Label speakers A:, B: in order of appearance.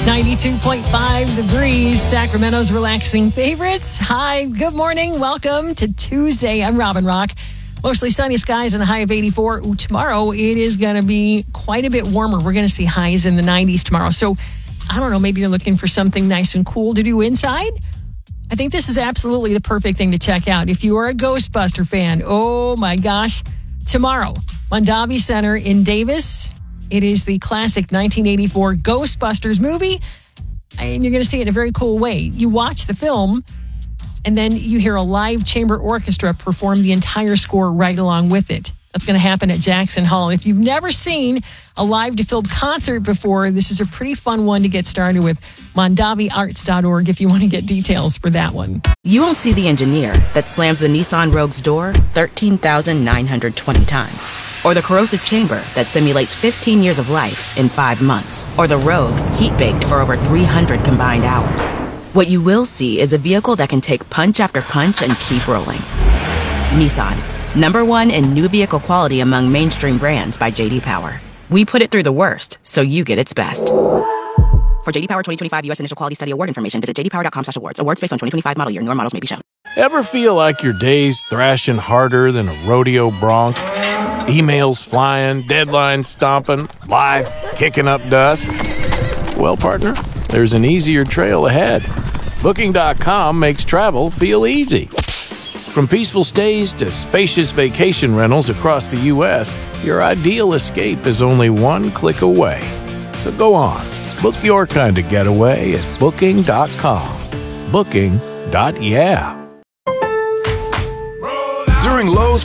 A: 92.5 degrees, Sacramento's relaxing favorites. Hi, good morning. Welcome to Tuesday. I'm Robin Rock. Mostly sunny skies and a high of 84. Ooh, tomorrow, it is going to be quite a bit warmer. We're going to see highs in the 90s tomorrow. So, I don't know, maybe you're looking for something nice and cool to do inside. I think this is absolutely the perfect thing to check out. If you are a Ghostbuster fan, oh my gosh, tomorrow, Mondavi Center in Davis. It is the classic 1984 Ghostbusters movie, and you're going to see it in a very cool way. You watch the film, and then you hear a live chamber orchestra perform the entire score right along with it. That's going to happen at Jackson Hall. If you've never seen a live-to-film concert before, this is a pretty fun one to get started with. MondaviArts.org if you want to get details for that one.
B: You won't see the engineer that slams the Nissan Rogue's door 13,920 times. Or the corrosive chamber that simulates 15 years of life in 5 months. Or the Rogue heat-baked for over 300 combined hours. What you will see is a vehicle that can take punch after punch and keep rolling. Nissan, #1 in new vehicle quality among mainstream brands by J.D. Power. We put it through the worst, so you get its best. For J.D. Power 2025 U.S. Initial Quality Study Award information, visit jdpower.com/awards. Awards based on 2025 model year. Newer models may be shown.
C: Ever feel like your day's thrashing harder than a rodeo bronc? Emails flying, deadlines stomping, life kicking up dust? Well, partner, there's an easier trail ahead. Booking.com makes travel feel easy. From peaceful stays to spacious vacation rentals across the U.S., your ideal escape is only one click away. So go on, book your kind of getaway at Booking.com. Booking.yeah.
D: During Lowe's